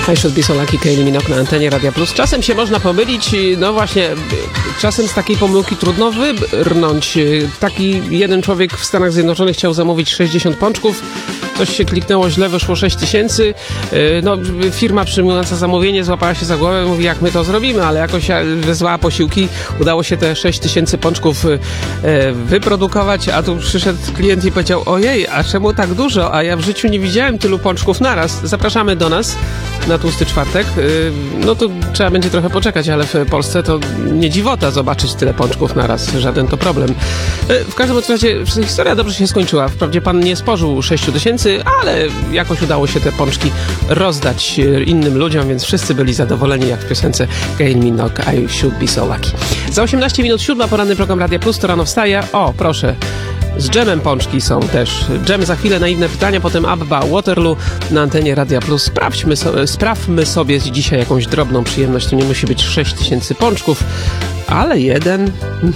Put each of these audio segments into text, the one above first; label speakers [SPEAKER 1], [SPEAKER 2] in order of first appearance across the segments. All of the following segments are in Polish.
[SPEAKER 1] I Should Be So Lucky, Kylie Minogue na antenie Radia Plus. Czasem się można pomylić, no właśnie, czasem z takiej pomyłki trudno wybrnąć. Taki jeden człowiek w Stanach Zjednoczonych chciał zamówić 60 pączków. Coś się kliknęło źle, wyszło 6000. No, firma przyjmująca zamówienie złapała się za głowę, mówi, jak my to zrobimy, ale jakoś wezwała posiłki, udało się te 6000 pączków wyprodukować, a tu przyszedł klient i powiedział, ojej, a czemu tak dużo? A ja w życiu nie widziałem tylu pączków naraz. Zapraszamy do nas na Tłusty Czwartek. No to trzeba będzie trochę poczekać, ale w Polsce to nie dziwota zobaczyć tyle pączków naraz, żaden to problem. W każdym razie historia dobrze się skończyła. Wprawdzie pan nie spożył 6000, ale jakoś udało się te pączki rozdać innym ludziom, więc wszyscy byli zadowoleni, jak w piosence Kylie Minogue I Should Be So Lucky. Za 18 minut 7, poranny program Radia Plus, to rano wstaje. O, proszę, z dżemem pączki są też. Dżem za chwilę na inne pytania, potem Abba Waterloo na antenie Radia Plus. Sprawmy sobie dzisiaj jakąś drobną przyjemność. To nie musi być 6000 pączków, ale jeden,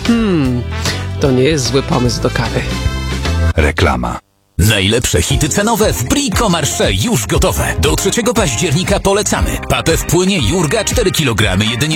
[SPEAKER 1] to nie jest zły pomysł do kawy.
[SPEAKER 2] Reklama.
[SPEAKER 3] Najlepsze hity cenowe w Brico Marché już gotowe. Do 3 października polecamy. Papę w płynie Jurga 4 kg, jedynie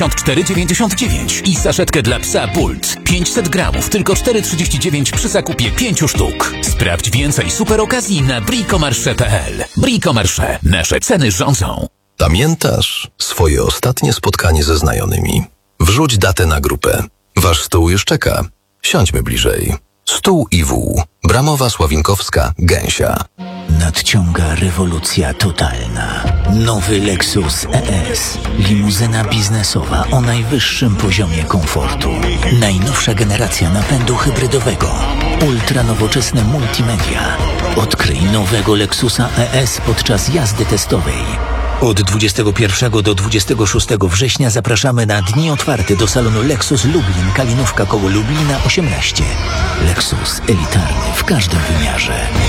[SPEAKER 3] 74,99 i saszetkę dla psa Bult 500 gramów, tylko 4,39 przy zakupie 5 sztuk. Sprawdź więcej super okazji na bricomarché.pl. Brico Marché. Nasze ceny rządzą.
[SPEAKER 4] Pamiętasz swoje ostatnie spotkanie ze znajomymi? Wrzuć datę na grupę. Wasz stół już czeka. Siądźmy bliżej. Stół IW. Bramowa, Sławinkowska, Gęsia.
[SPEAKER 5] Nadciąga rewolucja totalna. Nowy Lexus ES. Limuzyna biznesowa o najwyższym poziomie komfortu. Najnowsza generacja napędu hybrydowego. Ultra nowoczesne multimedia. Odkryj nowego Lexusa ES podczas jazdy testowej. Od 21 do 26 września zapraszamy na dni otwarte do salonu Lexus Lublin, Kalinówka koło Lublina 18. Lexus elitarny w każdym wymiarze.